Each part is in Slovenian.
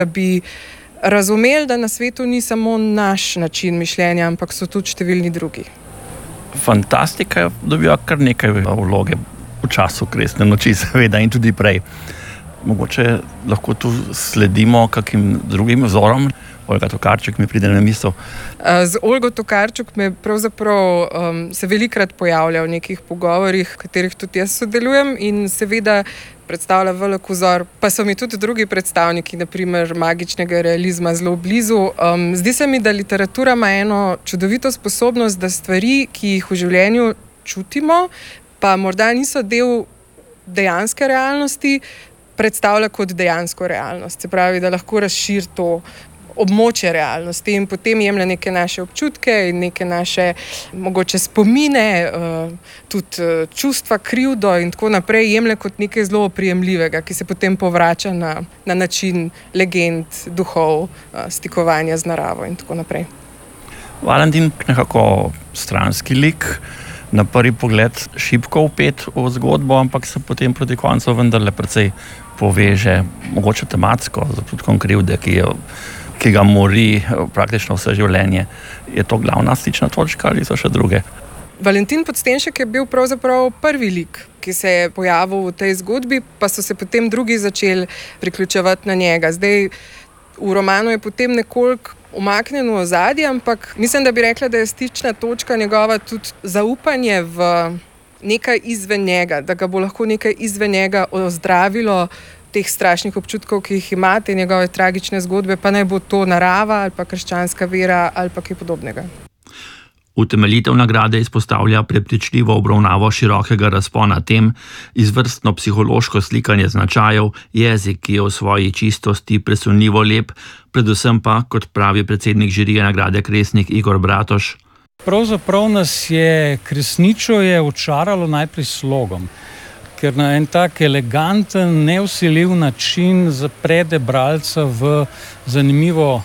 da bi razumeli, da na svetu ni samo naš način mišljenja, ampak so tudi številni drugi. Fantastika dobiva kar nekaj vloge v času Kresne noči, seveda, in tudi prej. Mogoče lahko tu sledimo kakim drugim vzorom. Olga Tokarčuk mi pride na misel. Z Olgo Tokarčuk me pravzaprav se velikokrat pojavlja v nekih pogovorih, v katerih tudi jaz sodelujem, in seveda predstavlja velik vzor. Pa so mi tudi drugi predstavniki, na primer magičnega realizma, zelo blizu. Zdi se mi, da literatura ima eno čudovito sposobnost, da stvari, ki jih v življenju čutimo, pa morda niso del dejanske realnosti, predstavlja kot dejansko realnost. Se pravi, da lahko razširi to območje realnosti in potem jemlje neke naše občutke in neke naše mogoče spomine, tudi čustva, krivdo in tako naprej, jemlje kot nekaj zelo oprijemljivega, ki se potem povrača na način legend, duhov, stikovanja z naravo in tako naprej. Valentin, nekako stranski lik, na prvi pogled šibko vpet v zgodbo, ampak se potem proti koncu vendarle precej poveže, mogoče tematsko, z občutkom krivde, ki ga mori praktično vse življenje. Je to glavna stična točka ali so še druge? Valentin Podstenšek je bil pravzaprav prvi lik, ki se je pojavil v tej zgodbi, pa so se potem drugi začeli priključevati na njega. Zdaj, v romanu je potem nekoliko umaknjen v ozadje, ampak mislim, da bi rekla, da je stična točka njegova tudi zaupanje v nekaj izven njega, da ga bo lahko nekaj izven njega ozdravilo teh strašnih občutkov, ki jih ima, te njegove tragične zgodbe, pa naj bo to narava ali pa krščanska vera ali pa kaj podobnega. Utemeljitev nagrade izpostavlja prepričljivo obravnavo širokega razpona tem, izvrstno psihološko slikanje značajev, jezik, ki je v svoji čistosti presunljivo lep, predvsem pa, kot pravi predsednik žirije nagrade Kresnik Igor Bratož. Pravzaprav nas je Kresničo očaralo najprej slogom, ker na en tak eleganten, nevsiljiv način zaprede bralca v zanimivo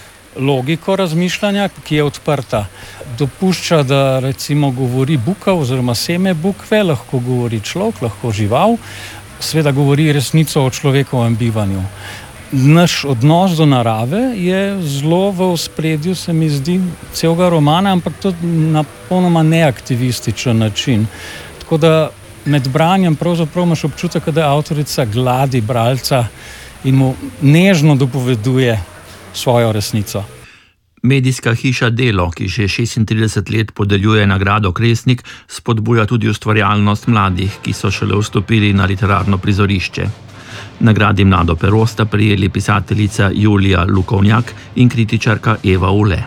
logiko razmišljanja, ki je odprta. Dopušča, da recimo govori buka oziroma seme bukve, lahko govori človek, lahko žival, seveda govori resnico o človekovem bivanju. Naš odnos do narave je zelo v ospredju, se mi zdi, celega romana, ampak to na popolnoma neaktivističen način. Tako da med branjem pravzaprav imaš občutek, da avtorica gladi bralca in mu nežno dopoveduje svojo resnico. Medijska hiša Delo, ki že 36 let podeljuje nagrado Kresnik, spodbuja tudi ustvarjalnost mladih, ki so šele vstopili na literarno prizorišče. Nagradi Mlado pero sta prejeli pisateljica Julija Lukovnjak in kritičarka Eva Ule.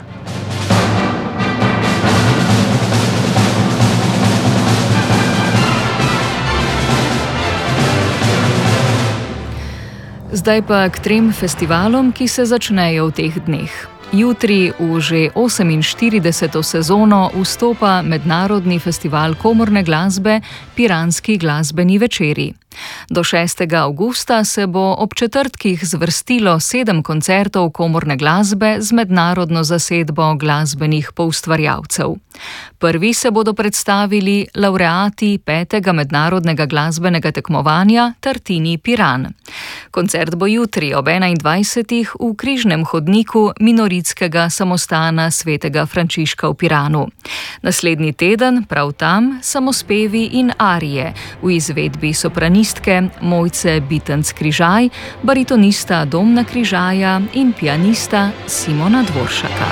Zdaj pa k 3 festivalom, ki se začnejo v teh dneh. Jutri v že 48. sezono vstopa Mednarodni festival komorne glasbe Piranski glasbeni večeri. Do 6. avgusta se bo ob četrtkih zvrstilo 7 koncertov komorne glasbe z mednarodno zasedbo glasbenih poustvarjalcev. Prvi se bodo predstavili laureati 5. mednarodnega glasbenega tekmovanja Tartini Piran. Koncert bo jutri ob 21. v križnem hodniku minoritskega samostana svetega Frančiška v Piranu. Naslednji teden prav tam samospevi in arije v izvedbi sopranistke Mojce Bitenc-Križaj, baritonista Domna Križaja in pianista Simona Dvoršaka.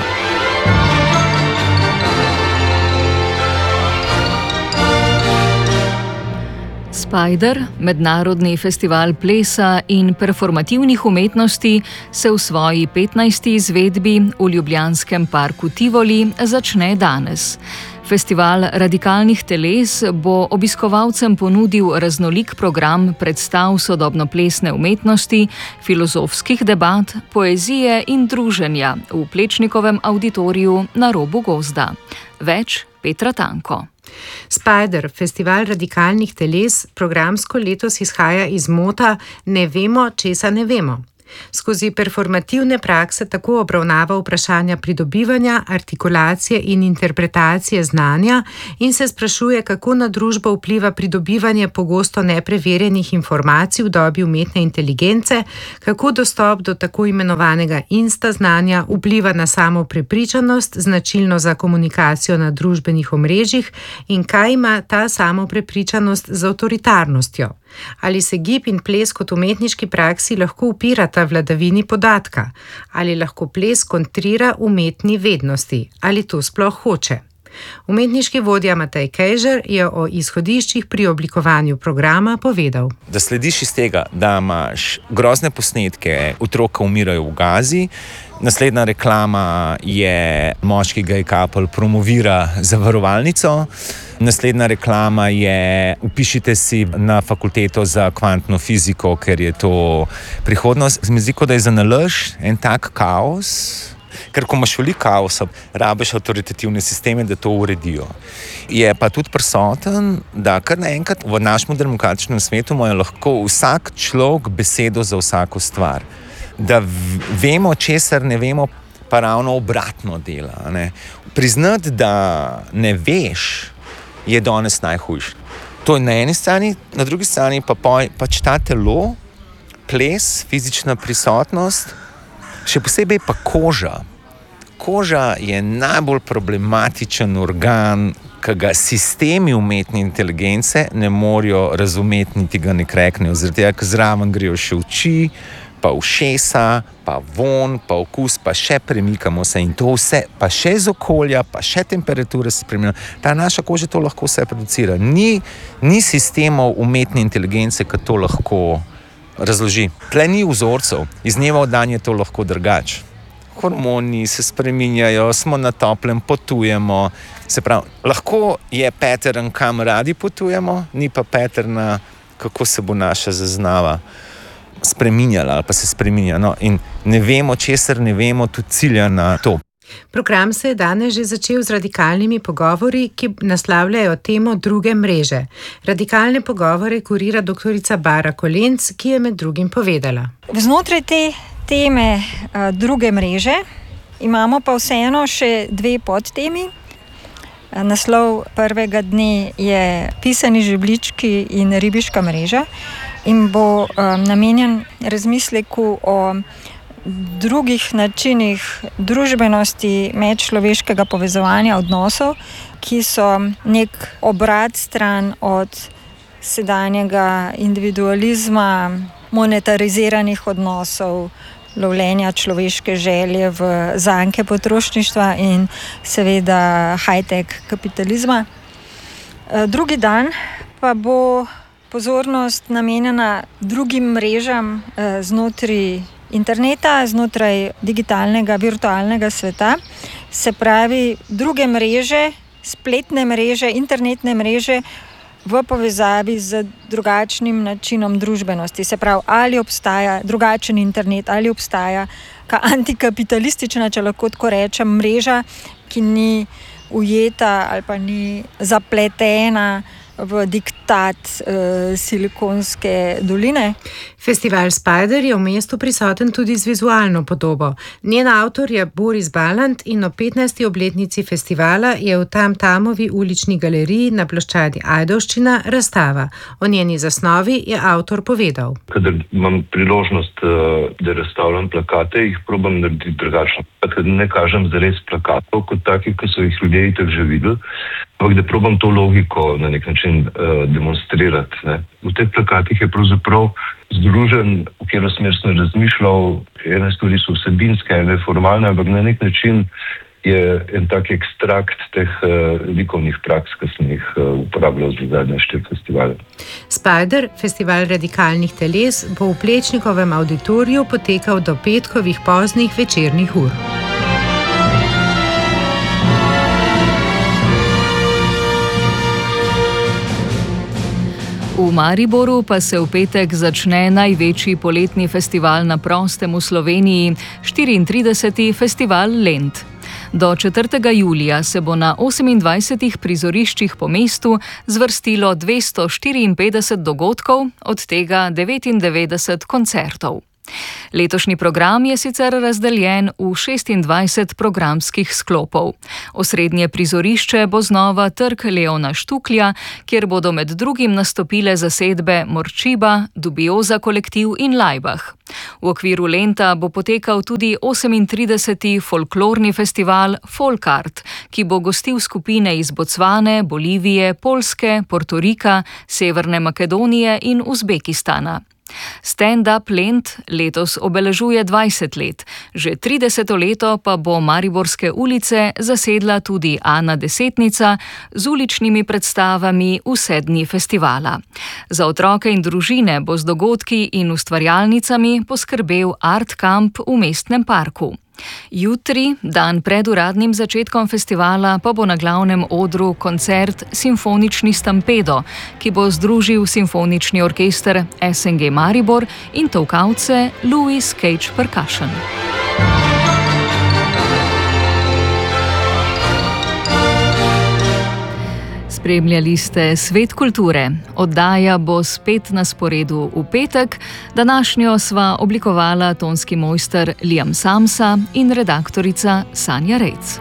Spider, mednarodni festival plesa in performativnih umetnosti, se v svoji 15. izvedbi v ljubljanskem parku Tivoli začne danes. Festival radikalnih teles bo obiskovalcem ponudil raznolik program predstav sodobnoplesne umetnosti, filozofskih debat, poezije in druženja v Plečnikovem avditoriju na robu gozda. Več Petra Tanko. Spider, festival radikalnih teles, programsko letos izhaja iz mota Ne vemo, česa ne vemo. Skozi performativne prakse tako obravnava vprašanja pridobivanja, artikulacije in interpretacije znanja in se sprašuje, kako na družbo vpliva pridobivanje pogosto nepreverjenih informacij v dobi umetne inteligence, kako dostop do tako imenovanega insta znanja vpliva na samo prepričanost, značilno za komunikacijo na družbenih omrežjih in kaj ima ta samo prepričanost z avtoritarnostjo. Ali se gib in ples kot umetniški praksi lahko upirata vladavini podatka? Ali lahko ples kontrira umetni vednosti? Ali to sploh hoče? Umetniški vodja Matej Kejžar je o izhodiščih pri oblikovanju programa povedal. Da slediš iz tega, da imaš grozne posnetke, otroka umirajo v Gazi, naslednja reklama je moški gay couple promovira zavarovalnico, naslednja reklama je vpišite si na fakulteto za kvantno fiziko, ker je to prihodnost. Z miziko, da je za nalaž en tak kaos, ker ko imaš veliko kaosa, rabiš avtoritativne sisteme, da to uredijo. Je pa tudi prisoten, da kar naenkrat v našem demokratičnem svetu ima lahko vsak človek besedo za vsako stvar. Da vemo, česar ne vemo, pa ravno obratno dela. Ne? Priznati, da ne veš, je danes najhujše. To je na eni strani, na drugi strani pa pač ta telo, ples, fizična prisotnost, še posebej pa koža. Koža je najbolj problematičen organ, ki ga sistemi umetne inteligence ne morejo razumeti, niti ga ne kreknejo. Zaradi tega, ker zraven grejo še oči, pa ušesa, pa von, pa okus, pa še premikamo se in to vse, pa še iz okolja, pa še temperature se spremenja. Ta naša koža to lahko vse producira. Ni sistemov umetne inteligence, ki to lahko razloži. Tle ni vzorcev, iz dneva v dan je to lahko drugače. Hormoni se spreminjajo, smo na toplem, potujemo. Se pravi, lahko je pattern, kam radi potujemo, ni pa pattern, kako se bo naša zaznava spreminjala ali pa se spreminja. No, in ne vemo, česar ne vemo, tudi cilja na to. Program se je danes že začel z radikalnimi pogovori, ki naslavljajo temo druge mreže. Radikalne pogovore kurira doktorica Bara Kolenc, ki je med drugim povedala. Vznotraj te teme druge mreže imamo pa vseeno še dve podtemi. Naslov prvega dne je Pisani žebljički in ribiška mreža in bo namenjen razmisleku o drugih načinih družbenosti medčloveškega povezovanja odnosov, ki so nek obrat stran od sedanjega individualizma, monetariziranih odnosov, lovljenja človeške želje v zanke potrošništva in seveda high-tech kapitalizma. Drugi dan pa bo pozornost namenjena drugim mrežam znotraj interneta, znotraj digitalnega, virtualnega sveta. Se pravi, druge mreže, spletne mreže, internetne mreže v povezavi z drugačnim načinom družbenosti. Se pravi, ali obstaja drugačen internet, ali obstaja antikapitalistična, če lahko tako rečem, mreža, ki ni ujeta ali pa ni zapletena v diktat Silikonske doline. Festival Spider je v mestu prisoten tudi z vizualno podobo. Njen avtor je Boris Balant in o 15. obletnici festivala je v Tamtamovi ulični galeriji na ploščadi Ajdovščina razstava. O njeni zasnovi je avtor povedal. Kadar imam priložnost, da razstavljam plakate, jih probam narediti drugačno. Kadar ne kažem zares plakatov kot takih, ki so jih ljudje itak že videli, ampak da probam to logiko na nek način demonstrirati. Ne. V teh plakatih je pravzaprav združen, v katero smer sem razmišljal, ene stvari so vsebinske, ene formalne, ampak na nek način je en tak ekstrakt teh likovnih praks, ki sem jih uporabljal za zadnje 4 festivale. Spider, festival radikalnih teles, bo v Plečnikovem auditoriju potekal do petkovih poznih večernih ur. V Mariboru pa se v petek začne največji poletni festival na prostem v Sloveniji, 34. festival Lent. Do 4. julija se bo na 28 prizoriščih po mestu zvrstilo 254 dogodkov, od tega 99 koncertov. Letošnji program je sicer razdeljen v 26 programskih sklopov. Osrednje prizorišče bo znova Trg Leona Štuklja, kjer bodo med drugim nastopile zasedbe Morčiba, Dubioza kolektiv in Laibach. V okviru Lenta bo potekal tudi 38. folklorni festival Folkart, ki bo gostil skupine iz Bocvane, Bolivije, Poljske, Portorika, Severne Makedonije in Uzbekistana. Stand-up Lent letos obeležuje 20 let, že 30. leto pa bo Mariborske ulice zasedla tudi Ana Desetnica z uličnimi predstavami vse dni festivala. Za otroke in družine bo z dogodki in ustvarjalnicami poskrbel Art Camp v mestnem parku. Jutri, dan pred uradnim začetkom festivala, pa bo na glavnem odru koncert Simfonični Stampedo, ki bo združil simfonični orkester SNG Maribor in tolkavce Louis Cage Percussion. Spremljali ste Svet kulture. Oddaja bo spet na sporedu v petek. Današnjo sva oblikovala tonski mojster Liam Samsa in redaktorica Sanja Rejc.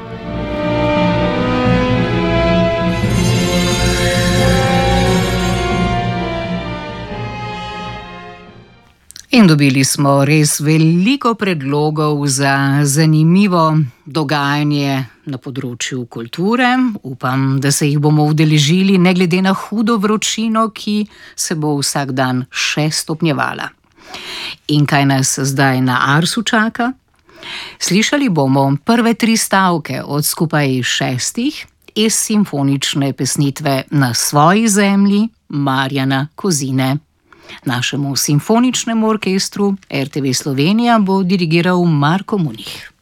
In dobili smo res veliko predlogov za zanimivo dogajanje na področju kulture. Upam, da se jih bomo udeležili ne glede na hudo vročino, ki se bo vsak dan še stopnjevala. In kaj nas zdaj na Arsu čaka? Slišali bomo prve 3 stavke od skupaj 6 iz simfonične pesnitve Na svoji zemlji Marjana Kozine. Našemu simfoničnemu orkestru RTV Slovenija bo dirigiral Marko Munih.